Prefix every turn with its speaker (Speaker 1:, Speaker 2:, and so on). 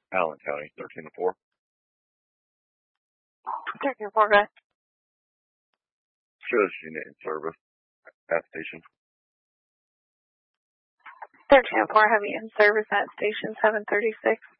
Speaker 1: Allen County, 13-4.
Speaker 2: 13-4, guys.
Speaker 1: Shows unit in service at station.
Speaker 2: 13-4, heavy in service at station 736.